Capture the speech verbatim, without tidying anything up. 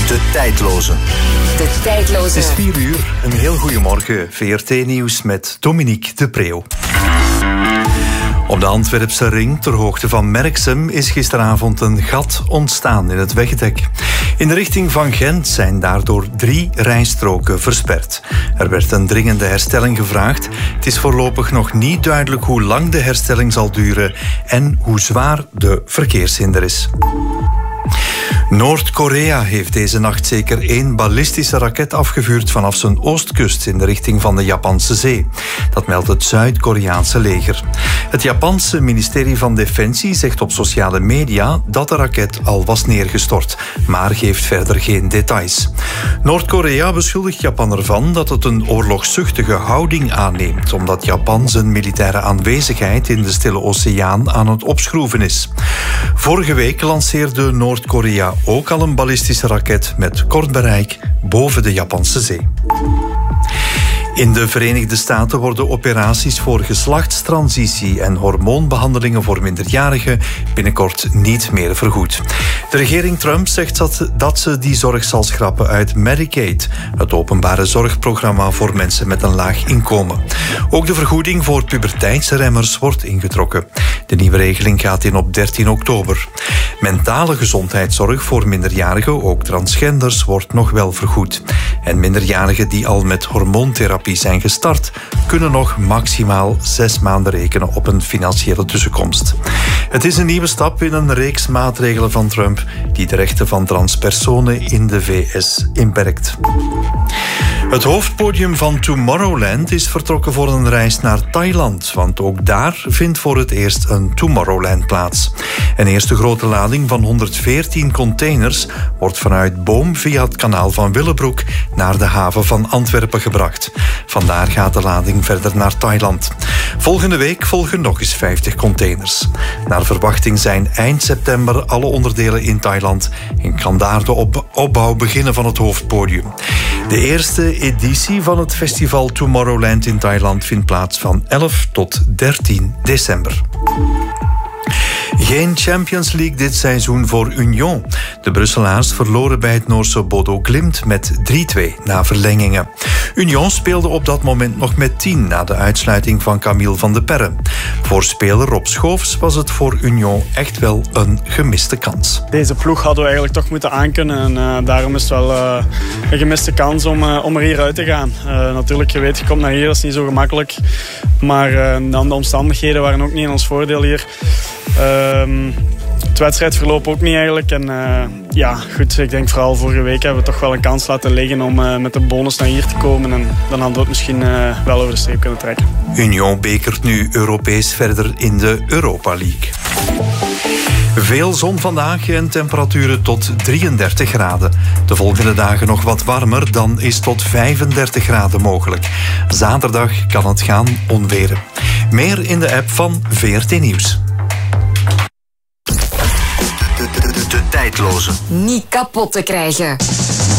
De tijdloze. De tijdloze. Het is vier uur. Een heel goedemorgen. V R T-nieuws met Dominique de Preeuw. Op de Antwerpse ring, ter hoogte van Merksem, is gisteravond een gat ontstaan in het wegdek. In de richting van Gent zijn daardoor drie rijstroken versperd. Er werd een dringende herstelling gevraagd. Het is voorlopig nog niet duidelijk hoe lang de herstelling zal duren en hoe zwaar de verkeershinder is. Noord-Korea heeft deze nacht zeker één ballistische raket afgevuurd vanaf zijn oostkust in de richting van de Japanse zee. Dat meldt het Zuid-Koreaanse leger. Het Japanse ministerie van Defensie zegt op sociale media dat de raket al was neergestort, maar geeft verder geen details. Noord-Korea beschuldigt Japan ervan dat het een oorlogszuchtige houding aanneemt, omdat Japan zijn militaire aanwezigheid in de Stille Oceaan aan het opschroeven is. Vorige week lanceerde Noord-Korea ook al een ballistische raket met kort bereik boven de Japanse zee. In de Verenigde Staten worden operaties voor geslachtstransitie en hormoonbehandelingen voor minderjarigen binnenkort niet meer vergoed. De regering Trump zegt dat, dat ze die zorg zal schrappen uit Medicaid, het openbare zorgprogramma voor mensen met een laag inkomen. Ook de vergoeding voor puberteitsremmers wordt ingetrokken. De nieuwe regeling gaat in op dertien oktober. Mentale gezondheidszorg voor minderjarigen, ook transgenders, wordt nog wel vergoed. En minderjarigen die al met hormoontherapie zijn gestart, kunnen nog maximaal zes maanden rekenen op een financiële tussenkomst. Het is een nieuwe stap in een reeks maatregelen van Trump die de rechten van transpersonen in de V S inperkt. Het hoofdpodium van Tomorrowland is vertrokken voor een reis naar Thailand, want ook daar vindt voor het eerst een Tomorrowland plaats. Een eerste grote lading van honderdveertien containers wordt vanuit Boom via het kanaal van Willebroek naar de haven van Antwerpen gebracht. Vandaar gaat de lading verder naar Thailand. Volgende week volgen nog eens vijftig containers. Naar verwachting zijn eind september alle onderdelen in Thailand en kan daar de op- opbouw beginnen van het hoofdpodium. De eerste editie van het festival Tomorrowland in Thailand vindt plaats van elf tot dertien december. Geen Champions League dit seizoen voor Union. De Brusselaars verloren bij het Noorse Bodo Glimt met drie twee na verlengingen. Union speelde op dat moment nog met tien na de uitsluiting van Camille van de Perre. Voor speler Rob Schoofs was het voor Union echt wel een gemiste kans. Deze ploeg hadden we eigenlijk toch moeten aankunnen. En uh, daarom is het wel uh, een gemiste kans om, uh, om er hier uit te gaan. Uh, natuurlijk, je weet, je komt naar hier, dat is niet zo gemakkelijk. Maar uh, dan de omstandigheden waren ook niet in ons voordeel hier. Uh, Het wedstrijdverloop ook niet eigenlijk. En uh, ja, goed, ik denk vooral vorige week hebben we toch wel een kans laten liggen om uh, met de bonus naar hier te komen. En dan hadden we het misschien uh, wel over de streep kunnen trekken. Union bekert nu Europees verder in de Europa League. Veel zon vandaag en temperaturen tot drieëndertig graden. De volgende dagen nog wat warmer, dan is tot vijfendertig graden mogelijk. Zaterdag kan het gaan onweren. Meer in de app van V R T Nieuws. De tijdloze. Niet kapot te krijgen.